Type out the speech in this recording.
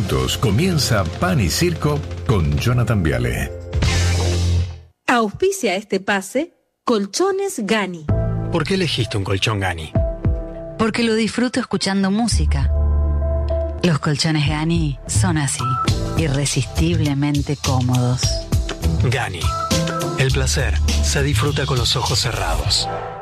minutos comienza Pan y Circo con Jonathan Viale. Auspicia este pase Colchones Gani. ¿Por qué elegiste un colchón Gani? Porque lo disfruto escuchando música. Los colchones Gani son así, irresistiblemente cómodos. Gani. El placer se disfruta con los ojos cerrados.